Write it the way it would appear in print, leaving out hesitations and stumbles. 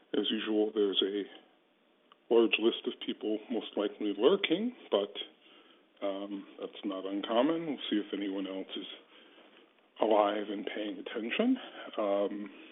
As usual, there's a large list of people most likely lurking, but that's not uncommon. We'll see if anyone else is alive and paying attention.